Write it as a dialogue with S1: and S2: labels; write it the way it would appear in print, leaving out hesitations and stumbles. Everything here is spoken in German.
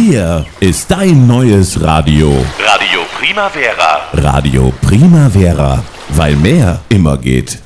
S1: Hier ist dein neues Radio.
S2: Radio Primavera.
S1: Radio Primavera, weil mehr immer geht.